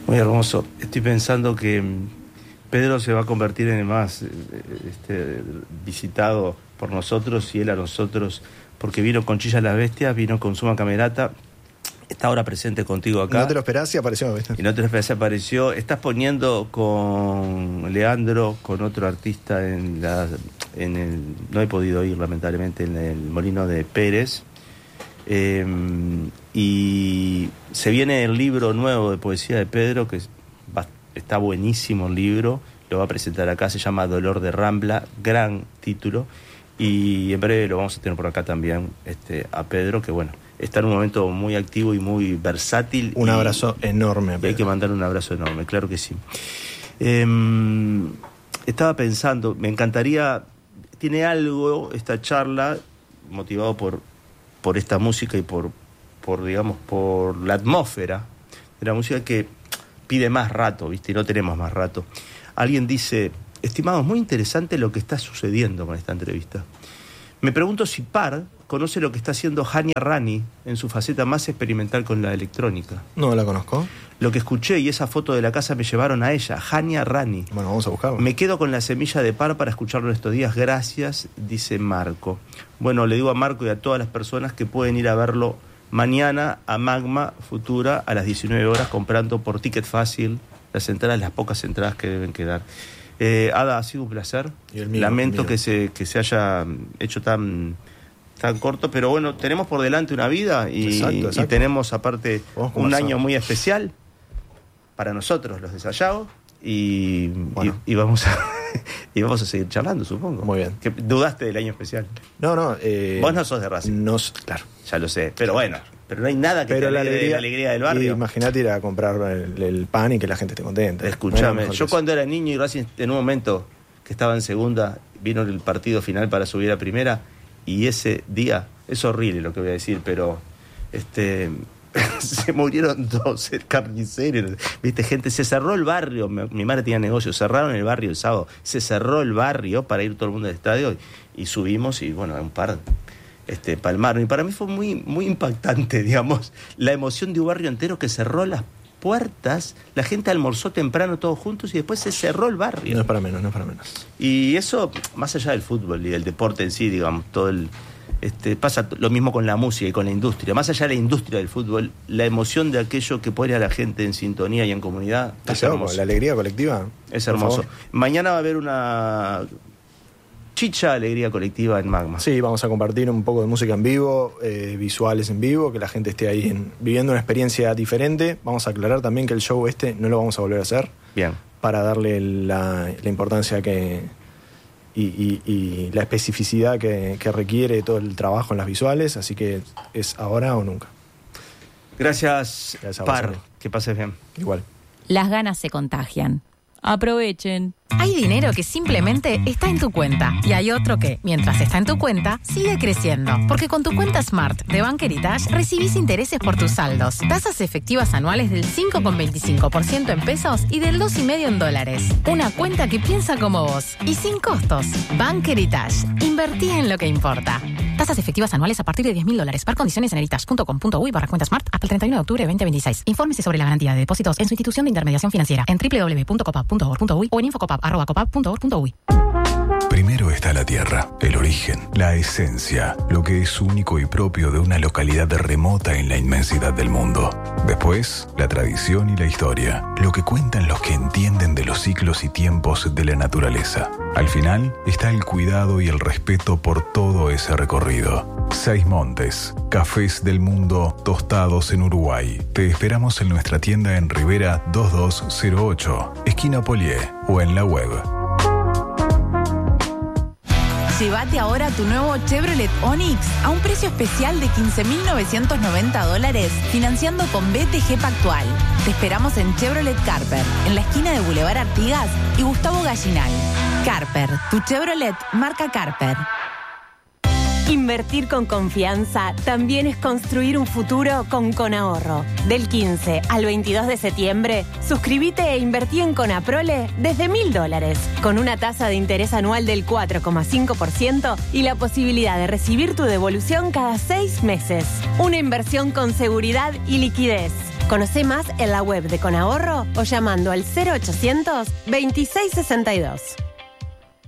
Muy hermoso. Estoy pensando que Pedro se va a convertir en el más visitado por nosotros y él a nosotros, porque vino con Chilla las Bestias, vino con Suma Camerata, está ahora presente contigo acá. No te lo esperás y apareció, ¿viste? Y no te lo esperás y apareció. Estás poniendo con Leandro, con otro artista en el... No he podido ir, lamentablemente, en el Molino de Pérez. Y se viene el libro nuevo de poesía de Pedro, que está buenísimo el libro, lo va a presentar acá, se llama Dolor de Rambla, gran título, y en breve lo vamos a tener por acá también a Pedro, que bueno, está en un momento muy activo y muy versátil. Un abrazo enorme, Pedro. Hay que mandar un abrazo enorme, claro que sí. Estaba pensando, me encantaría, tiene algo esta charla motivado por esta música y por digamos, por la atmósfera de la música que pide más rato, ¿viste? Y no tenemos más rato. Alguien dice, estimado, es muy interesante lo que está sucediendo con esta entrevista. Me pregunto si Par conoce lo que está haciendo Hania Rani en su faceta más experimental con la electrónica. No la conozco. Lo que escuché y esa foto de la casa me llevaron a ella, Hania Rani. Bueno, vamos a buscarlo. Me quedo con la semilla de Par para escucharlo estos días. Gracias, dice Marco. Bueno, le digo a Marco y a todas las personas que pueden ir a verlo mañana a Magma Futura a las 19 horas comprando por Ticket Fácil las pocas entradas que deben quedar. Ada, ha sido un placer. Lamento que se haya hecho tan corto, pero bueno, tenemos por delante una vida y tenemos aparte un año muy especial para nosotros, los de Sayago, y vamos a seguir charlando, supongo. Muy bien. Que dudaste del año especial. No. Vos no sos de Racing. Claro. Ya lo sé, pero bueno, pero no hay nada que te alegre de la alegría del barrio. Imagínate ir a comprar el pan y que la gente esté contenta. Escuchame, yo cuando era niño y Racing en un momento que estaba en segunda, vino el partido final para subir a primera, y ese día, es horrible lo que voy a decir, pero se murieron 12 carniceros, viste, gente, se cerró el barrio, mi madre tenía negocio, cerraron el barrio el sábado, se cerró el barrio para ir todo el mundo al estadio y subimos y bueno, un par palmaron, y para mí fue muy, muy impactante, digamos, la emoción de un barrio entero que cerró las puertas, la gente almorzó temprano todos juntos y después se cerró el barrio. No es para menos. Y eso, más allá del fútbol y del deporte en sí, digamos, todo el... pasa lo mismo con la música y con la industria. Más allá de la industria del fútbol, la emoción de aquello que pone a la gente en sintonía y en comunidad es hermoso. La alegría colectiva. Es hermoso. Mañana va a haber una chicha alegría colectiva en Magma. Sí, vamos a compartir un poco de música en vivo, visuales en vivo, que la gente esté ahí viviendo una experiencia diferente. Vamos a aclarar también que el show no lo vamos a volver a hacer. Bien. Para darle la importancia que... Y la especificidad que requiere todo el trabajo en las visuales, así que es ahora o nunca. Gracias Par. Que pases bien. Igual. Las ganas se contagian. Aprovechen. Hay dinero que simplemente está en tu cuenta y hay otro que, mientras está en tu cuenta, sigue creciendo. Porque con tu cuenta Smart de Bank Heritage recibís intereses por tus saldos, tasas efectivas anuales del 5,25% en pesos y del 2,5% en dólares. Una cuenta que piensa como vos y sin costos. Bank Heritage. Invertí en lo que importa. Tasas efectivas anuales a partir de $10.000. Par condiciones en heritage.com.uy/cuenta Smart hasta el 31 de octubre de 2026. Infórmese sobre la garantía de depósitos en su institución de intermediación financiera en www.copap.org.uy o en infocopap@copap.org.uy. Primero está la tierra, el origen, la esencia, lo que es único y propio de una localidad remota en la inmensidad del mundo. Después, la tradición y la historia, lo que cuentan los que entienden de los ciclos y tiempos de la naturaleza. Al final está el cuidado y el respeto por todo ese recorrido. 6 Montes, cafés del mundo tostados en Uruguay. Te esperamos en nuestra tienda en Rivera 2208, esquina Polié, o en la web. Llévate ahora tu nuevo Chevrolet Onix a un precio especial de $15.990, financiando con BTG Pactual. Te esperamos en Chevrolet Carper, en la esquina de Boulevard Artigas y Gustavo Gallinal. Carper, tu Chevrolet marca Carper. Invertir con confianza también es construir un futuro con Conahorro. Del 15 al 22 de septiembre, suscríbete e invertí en Conaprole desde $1.000, con una tasa de interés anual del 4,5% y la posibilidad de recibir tu devolución cada 6 meses. Una inversión con seguridad y liquidez. Conoce más en la web de Conahorro o llamando al 0800 2662.